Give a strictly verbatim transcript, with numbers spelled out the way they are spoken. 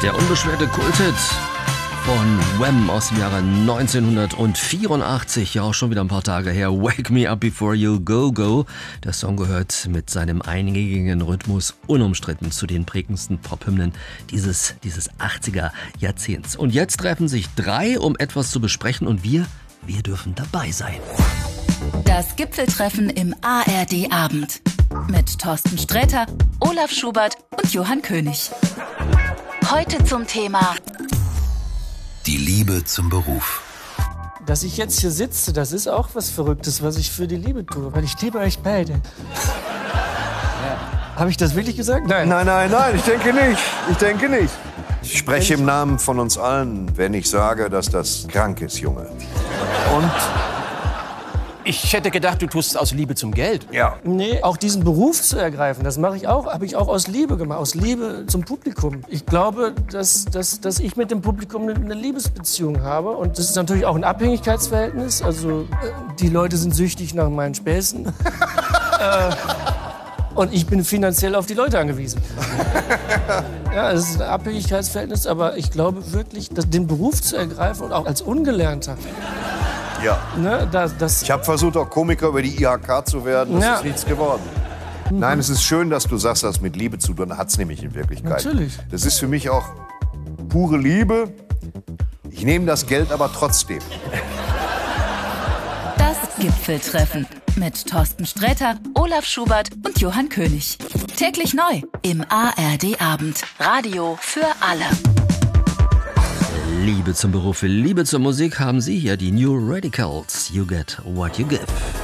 Der unbeschwerte Kulthit von Wham aus dem Jahre neunzehnhundertvierundachtzig, ja auch schon wieder ein paar Tage her. Wake Me Up Before You Go Go. Der Song gehört mit seinem eingängigen Rhythmus unumstritten zu den prägendsten Pop-Hymnen dieses, dieses achtziger Jahrzehnts. Und jetzt treffen sich drei, um etwas zu besprechen, und wir, wir dürfen dabei sein. Das Gipfeltreffen im A R D-Abend mit Thorsten Sträter, Olaf Schubert und Johann König. Heute zum Thema die Liebe zum Beruf. Dass ich jetzt hier sitze, das ist auch was Verrücktes, was ich für die Liebe tue. Weil ich liebe euch beide. Ja. Habe ich das wirklich gesagt? Nein. Nein, nein, nein, ich denke nicht. Ich denke nicht. Ich spreche im Namen von uns allen, wenn ich sage, dass das krank ist, Junge. Und ich hätte gedacht, du tust es aus Liebe zum Geld. ja, Nee, auch diesen Beruf zu ergreifen, das mache ich auch, habe ich auch aus Liebe gemacht, aus Liebe zum Publikum. Ich glaube, dass, dass, dass ich mit dem Publikum eine, eine Liebesbeziehung habe. Und das ist natürlich auch ein Abhängigkeitsverhältnis. Also äh, die Leute sind süchtig nach meinen Späßen. äh, und ich bin finanziell auf die Leute angewiesen. Ja, es ist ein Abhängigkeitsverhältnis, aber ich glaube wirklich, dass den Beruf zu ergreifen und auch als Ungelernter. ja. Ne, das, das Ich habe versucht, auch Komiker über die I H K zu werden. Das Ja. ist nichts geworden. Nein, es ist schön, dass du sagst, das mit Liebe zu tun hat es nämlich in Wirklichkeit. Natürlich. Das ist für mich auch pure Liebe. Ich nehme das Geld aber trotzdem. das Gipfeltreffen mit Thorsten Sträter, Olaf Schubert und Johann König. Täglich neu im A R D-Abend. Radio für alle. Liebe zum Beruf, Liebe zur Musik haben Sie hier, die New Radicals. You get what you give.